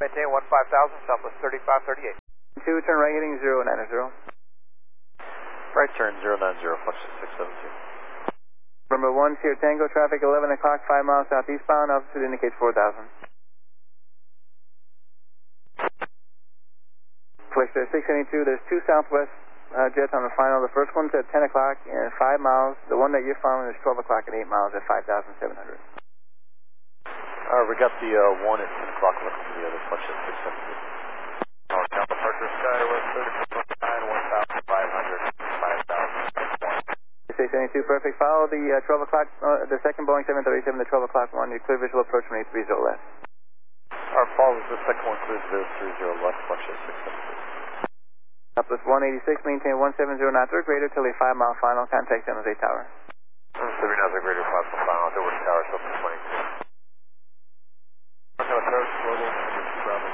maintain 15,000, Southwest 3538. 2, turn right heading 090. Right turn 090, fluxus 672. Number 1, Sierra Tango, traffic 11 o'clock, 5 miles southeastbound, altitude indicates 4,000. Flexer 672, there's 2 Southwest jets on the final. The first one's at 10 o'clock and 5 miles. The one that you're following is 12 o'clock and 8 miles at 5,700. We got the 1 at 10 o'clock looking for the other fluxus 672. Down departure Skywest 3429, 1,500, 5,000. 672, perfect. Follow the 12 o'clock, the second Boeing 737, the 12 o'clock one. Your clear visual approach from 830 left. Our follows the second one, clear 030 left, fluxus 672. Southwest 186, maintain 170 knots or greater till a 5-mile final. Contact San Jose Tower. 70 knots or greater, 5-mile final, Dover Tower, Southwest 22. North approach, global, Bravo,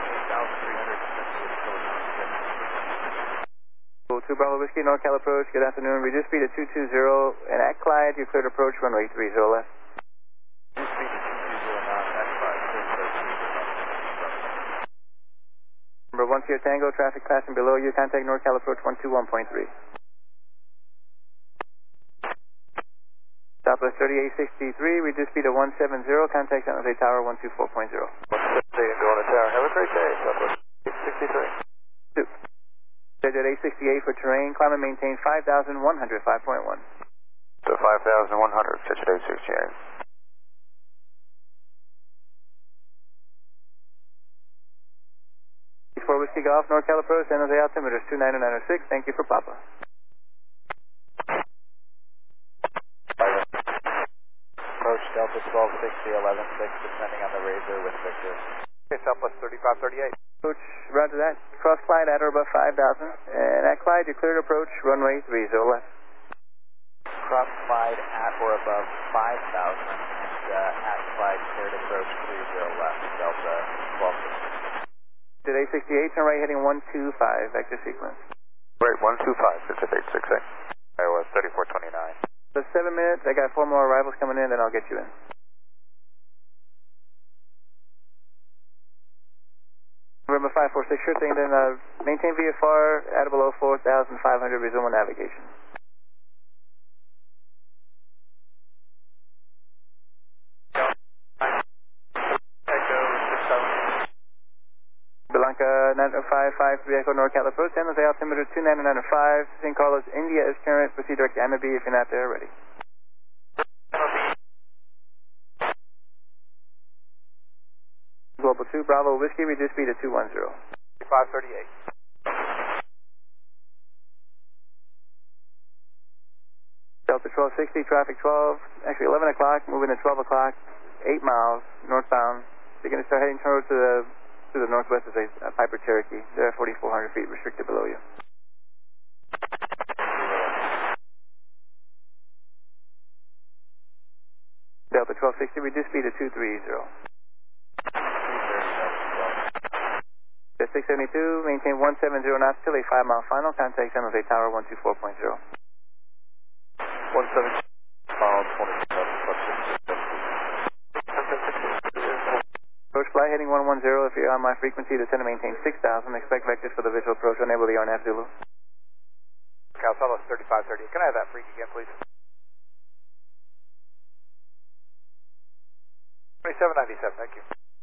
8,300. 2 Bravo Whiskey, NorCal approach, good afternoon. Reduce speed to 220, and at Clyde, you cleared approach, runway 30 left. Reduce speed to 220 knots, at Clyde, cleared approach, 30 left. Number 1 Sierra Tango, traffic passing below you, contact NorCal approach 121.3. Southwest 3863, reduce speed to 170, contact San Jose Tower 124.0. 170, go on the tower. Have a great day, Southwest 863. 2. Schedule at 868 for terrain, climb and maintain 5,100, 5.1. So 5,100, schedule 868. Before Whiskey Golf, NorCal approach, San Jose altimeter is 29906, thank you for Papa. Approach Delta 1260, 11-6, descending on the Razor with Victor. Okay, Southwest 3538. Approach, roger that. Cross Clyde at or above 5,000. And at Clyde, you cleared approach, runway 30 left. Cross Clyde at or above 5,000, and at Clyde cleared approach 30 left, Delta 1260. Today 68, turn right heading 125, vector sequence. Right, 125, it's at 868. Iowa 3429. So 7 minutes, I got 4 more arrivals coming in, then I'll get you in. November 546, sure thing, then maintain VFR at or below 4,500, resume on navigation. Blanca 9553 Echo NorCal approach, San Jose altimeter 29905, San Carlos, India is current, proceed direct to MB if you're not there already. Global 2, Bravo Whiskey, reduce speed to 210. 538. Delta 1260, traffic 12, actually 11 o'clock, moving to 12 o'clock, 8 miles, northbound. You're going to start heading towards to the northwest of a Piper Cherokee. They're at 4,400 feet, restricted below you. Delta 1260, reduce speed to 230. Jet 672, maintain 170 knots till a 5-mile final. Contact San Jose Tower 124.0. 170, final 27. Approach flight heading 110. If you're on my frequency, descend and maintain 6,000. Expect vectors for the visual approach. Enable the RNAV Zulu. Cal Southwest 3538. Can I have that freak again, please? 2797, thank you.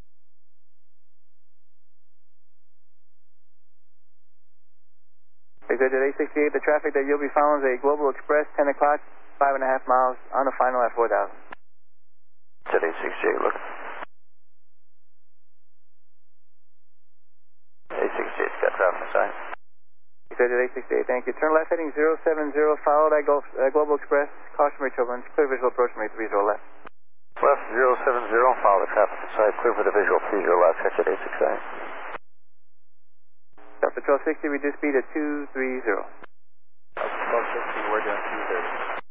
Exit 868, the traffic that you'll be following is a Global Express, 10 o'clock, 5.5 miles, on the final at 4,000. Jet 868, look. 868's got traffic inside. Exit 868, thank you. Turn left heading 070, follow that Global Express, cautionary turbulence, clear visual approach from 830 left. Left 070, follow the traffic inside, clear for the visual 30 left, exit 868. Delta 1260, reduce speed to 230. Delta 1260, we're doing 230.